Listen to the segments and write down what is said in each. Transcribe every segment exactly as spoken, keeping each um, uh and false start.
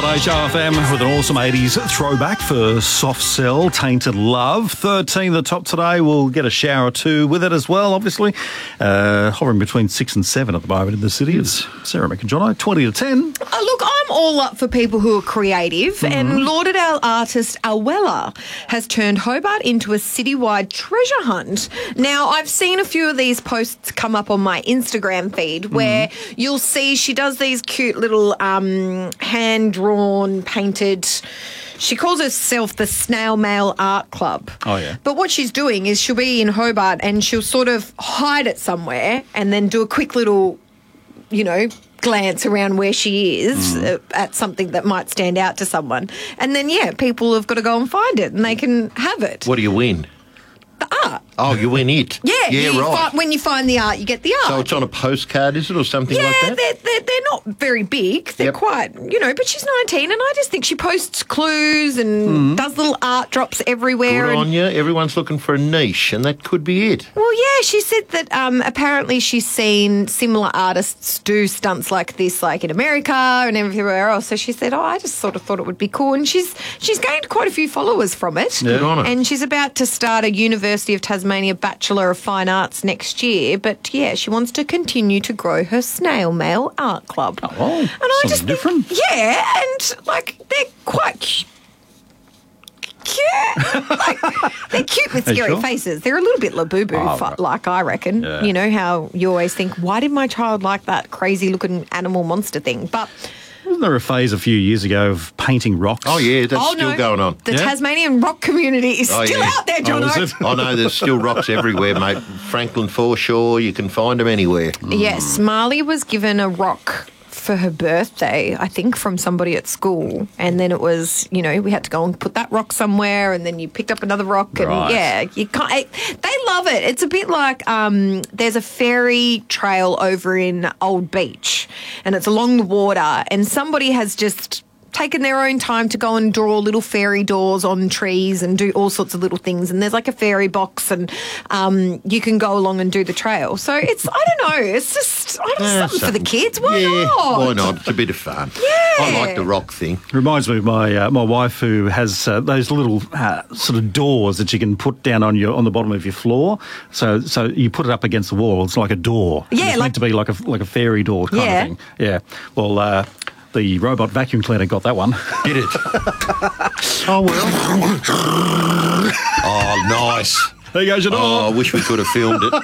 H R F M with an awesome eighties throwback for Soft Cell, Tainted Love. thirteen the top today. We'll get a shower or two with it as well, obviously. Uh, hovering between six and seven at the moment in the city. It's Sarah Mick and Jono, twenty to ten. Oh, look, I'm all up for people who are creative, mm-hmm. and Lauderdale artist Alwella has turned Hobart into a citywide treasure hunt. Now, I've seen a few of these posts come up on my Instagram feed where mm-hmm. you'll see she does these cute little um, hand-drawn, painted... She calls herself the Snail Mail Art Club. Oh, yeah. But what she's doing is she'll be in Hobart and she'll sort of hide it somewhere and then do a quick little, you know, glance around where she is mm. uh, at something that might stand out to someone. And then, yeah, people have got to go and find it and they can have it. What do you win? The art. Oh, you win it? Yeah, yeah, you right. Fi- when you find the art, you get the art. So it's on a postcard, is it, or something yeah, like that? Yeah, they're, they're, they're not very big. They're yep. quite, you know, but she's nineteen and I just think she posts clues and mm. does little art drops everywhere. Good and, on you. Everyone's looking for a niche and that could be it. Well, yeah, she said that um, apparently she's seen similar artists do stunts like this, like in America and everywhere else. So she said, oh, I just sort of thought it would be cool. And she's she's gained quite a few followers from it. Yeah. Good on her. And she's about to start a University of Tasmania Bachelor of Fine Arts next year. But, yeah, she wants to continue to grow her Snail Mail Art Club. Oh, well, and I something just different. Think, yeah, and, like, they're quite cute. Cute. Like, they're cute with scary sure? faces. They're a little bit labubu, oh, fu- right. like I reckon. Yeah. You know how you always think, why did my child like that crazy-looking animal monster thing? But... Wasn't there a phase a few years ago of painting rocks? Oh, yeah, that's oh, still no, going on. The yeah? Tasmanian rock community is oh, still yeah. out there, Jono. Oh, is it? I know, there's still rocks everywhere, mate. Franklin Foreshore, you can find them anywhere. Yes, Marley was given a rock for her birthday, I think, from somebody at school. And then it was, you know, we had to go and put that rock somewhere and then you picked up another rock. And, right. yeah, you can't... It, they love it. It's a bit like um, there's a ferry trail over in Old Beach and it's along the water and somebody has just... taken their own time to go and draw little fairy doors on trees and do all sorts of little things. And there's like a fairy box and um, you can go along and do the trail. So it's, I don't know, it's just, I don't know, Yeah, something, something for the kids. Why yeah, not? why not? It's a bit of fun. Yeah. I like the rock thing. Reminds me of my uh, my wife who has uh, those little uh, sort of doors that you can put down on your on the bottom of your floor. So so you put it up against the wall. It's like a door. Yeah, it's like, meant to be like a like a fairy door kind yeah. of thing. Yeah. Well, uh, the robot vacuum cleaner got that one. Did it? Oh, well. Oh, nice. There goes your door. Oh, I wish we could have filmed it.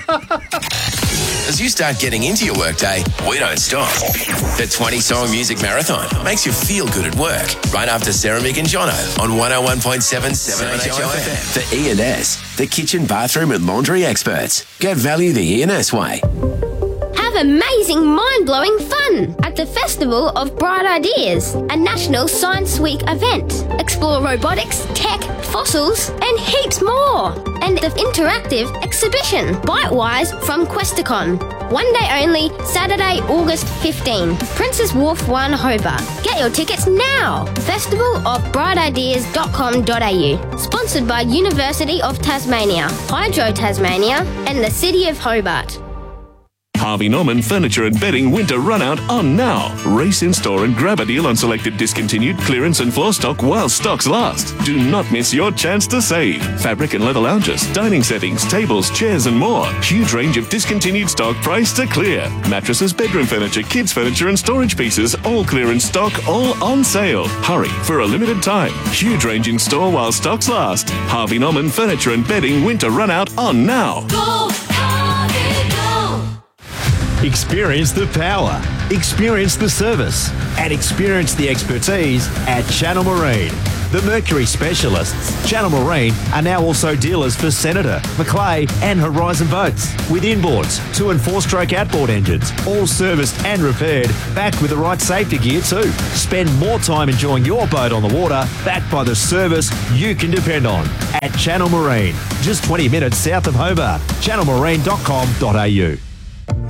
As you start getting into your workday, we don't stop. The twenty-song music marathon makes you feel good at work. Right after Sarah Mick and Jono on one oh one point seven seven H O F M. The E and S, the kitchen, bathroom and laundry experts. Get value the E and S way. Have amazing, mind-blowing fun at the Festival of Bright Ideas, a National Science Week event. Explore robotics, tech, fossils, and heaps more. And the interactive exhibition, Bitewise from Questacon. One day only, Saturday, August fifteenth. Princess Wharf one, Hobart. Get your tickets now. festival of bright ideas dot com dot a u. Sponsored by University of Tasmania, Hydro Tasmania, and the City of Hobart. Harvey Norman Furniture and Bedding Winter Run Out on now. Race in store and grab a deal on selected discontinued clearance and floor stock while stocks last. Do not miss your chance to save. Fabric and leather lounges, dining settings, tables, chairs and more. Huge range of discontinued stock priced to clear. Mattresses, bedroom furniture, kids furniture and storage pieces, all clearance stock, all on sale. Hurry for a limited time. Huge range in store while stocks last. Harvey Norman Furniture and Bedding Winter Run Out on now. Go, Harvey, go! Experience the power, experience the service, and experience the expertise at Channel Marine. The Mercury specialists, Channel Marine, are now also dealers for Senator, Macleay and Horizon boats. With inboards, two and four stroke outboard engines, all serviced and repaired, backed with the right safety gear too. Spend more time enjoying your boat on the water, backed by the service you can depend on. At Channel Marine, just twenty minutes south of Hobart. channel marine dot com dot a u.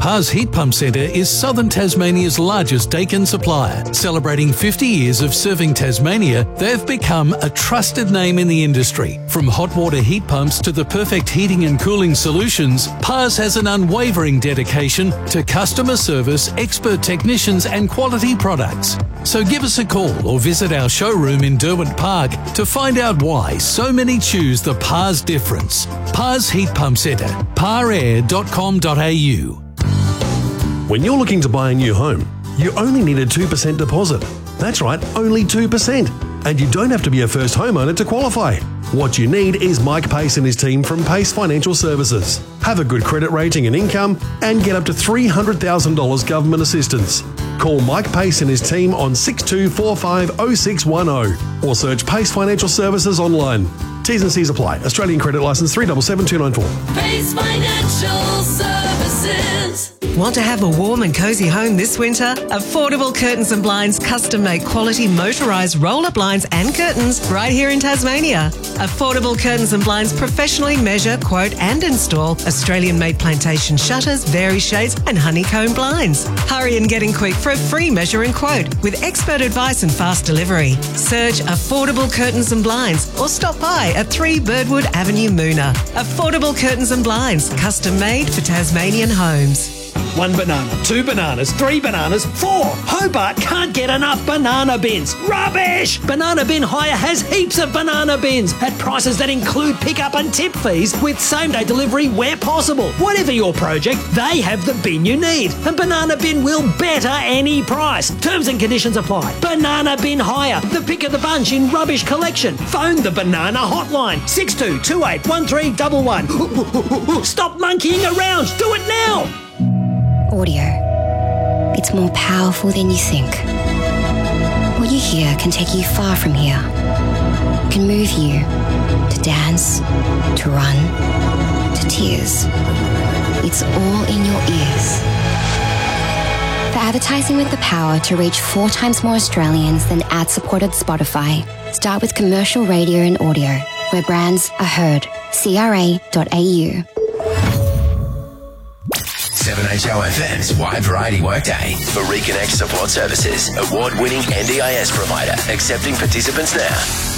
Pars Heat Pump Centre is Southern Tasmania's largest Dakin supplier. Celebrating fifty years of serving Tasmania, they've become a trusted name in the industry. From hot water heat pumps to the perfect heating and cooling solutions, Pars has an unwavering dedication to customer service, expert technicians and quality products. So give us a call or visit our showroom in Derwent Park to find out why so many choose the Pars difference. Pars Heat Pump Centre, par air dot com dot a u. When you're looking to buy a new home, you only need a two percent deposit. That's right, only two percent. And you don't have to be a first homeowner to qualify. What you need is Mike Pace and his team from Pace Financial Services. Have a good credit rating and income and get up to three hundred thousand dollars government assistance. Call Mike Pace and his team on six two four five oh six one oh or search Pace Financial Services online. T's and C's apply. Australian credit licence three seven seven two nine four. Pace Financial Services. Want to have a warm and cosy home this winter? Affordable Curtains and Blinds custom-made quality motorised roller blinds and curtains right here in Tasmania. Affordable Curtains and Blinds professionally measure, quote and install Australian-made plantation shutters, vari shades and honeycomb blinds. Hurry and get in quick for a free measure and quote with expert advice and fast delivery. Search Affordable Curtains and Blinds or stop by at three Birdwood Avenue, Moona. Affordable Curtains and Blinds, custom-made for Tasmanian homes. One banana, two bananas, three bananas, four. Hobart can't get enough banana bins. Rubbish! Banana Bin Hire has heaps of banana bins at prices that include pickup and tip fees with same-day delivery where possible. Whatever your project, they have the bin you need. And Banana Bin will better any price. Terms and conditions apply. Banana Bin Hire, the pick of the bunch in rubbish collection. Phone the Banana Hotline, six two two eight one three one one. Stop monkeying around. Do it now. Audio. It's more powerful than you think. What you hear can take you far from here. It can move you to dance, to run, to tears. It's all in your ears. For advertising with the power to reach four times more Australians than ad-supported Spotify, start with commercial radio and audio, where brands are heard. C R A dot A U. seven H O F M's Wide Variety Workday for Reconnect Support Services, award-winning N D I S provider, accepting participants now.